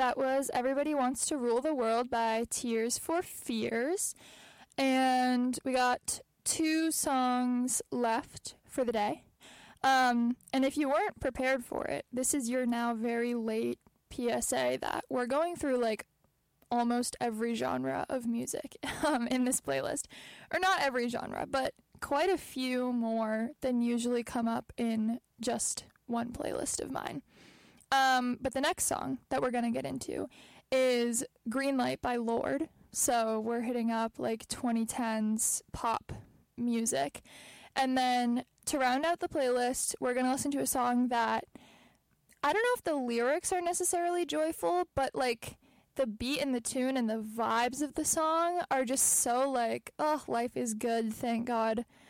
That was Everybody Wants to Rule the World by Tears for Fears. And we got 2 songs left for the day. And if you weren't prepared for it, this is your now very late PSA that we're going through like almost every genre of music in this playlist. Or not every genre, but quite a few more than usually come up in just one playlist of mine. But the next song that we're going to get into is Green Light by Lorde. So we're hitting up like 2010s pop music. And then to round out the playlist, we're going to listen to a song that I don't know if the lyrics are necessarily joyful, but like the beat and the tune and the vibes of the song are just so like, oh, life is good, thank God.